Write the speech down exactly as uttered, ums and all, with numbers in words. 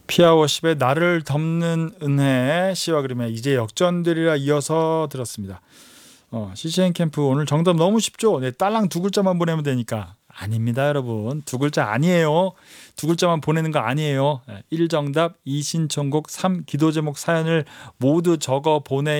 피아워십의 나를 덮는 은혜, 시와 그림의 이제 역전되리라 이어서 들었습니다. 어, 씨씨엔 캠프 오늘 정답 너무 쉽죠? 네, 딸랑 두 글자만 보내면 되니까. 아닙니다, 여러분. 두 글자 아니에요. 두 글자만 보내는 거 아니에요. 일 정답, 이 신청곡, 삼 기도 제목 사연을 모두 적어 보내